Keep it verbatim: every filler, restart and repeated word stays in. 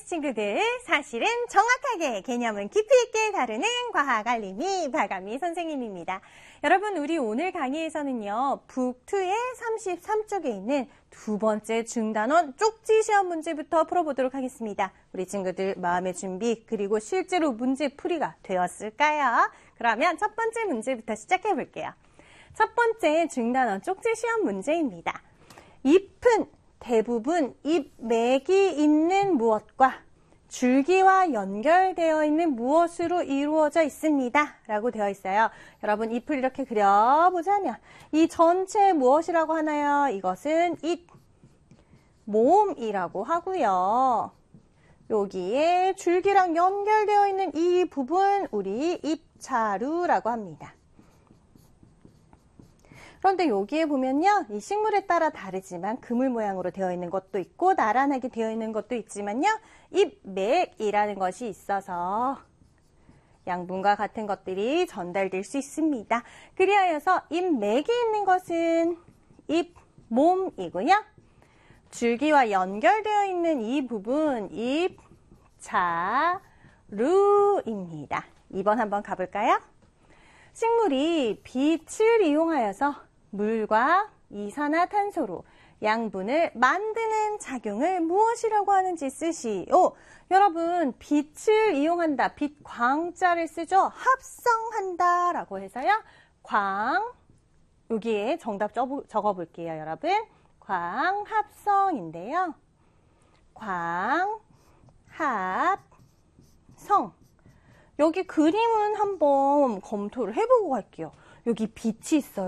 친구들, 사실은 정확하게 개념은 깊이 있게 다루는 과학 알림이 박아미 선생님입니다. 여러분, 우리 오늘 강의에서는요, 북이의 삼십삼 쪽에 있는 두 번째 중단원 쪽지 시험 문제부터 풀어보도록 하겠습니다. 우리 친구들 마음의 준비 그리고 실제로 문제 풀이가 되었을까요? 그러면 첫 번째 문제부터 시작해 볼게요. 첫 번째 중단원 쪽지 시험 문제입니다. 잎은 대부분 잎 맥이 있는 무엇과 줄기와 연결되어 있는 무엇으로 이루어져 있습니다. 라고 되어 있어요. 여러분, 잎을 이렇게 그려보자면 이 전체 무엇이라고 하나요? 이것은 잎 몸이라고 하고요. 여기에 줄기랑 연결되어 있는 이 부분 우리 잎자루라고 합니다. 그런데 여기에 보면요, 이 식물에 따라 다르지만 그물 모양으로 되어 있는 것도 있고 나란하게 되어 있는 것도 있지만요, 잎맥이라는 것이 있어서 양분과 같은 것들이 전달될 수 있습니다. 그리하여서 잎맥이 있는 것은 잎몸이고요. 줄기와 연결되어 있는 이 부분 잎자루입니다. 이 번 한번 가볼까요? 식물이 빛을 이용하여서 물과 이산화탄소로 양분을 만드는 작용을 무엇이라고 하는지 쓰시오. 여러분, 빛을 이용한다. 빛 광자를 쓰죠. 합성한다 라고 해서요. 광, 여기에 정답 적어 볼게요, 여러분. 광합성인데요. 광합성. 여기 그림은 한번 검토를 해보고 갈게요. 여기 빛이 있어요.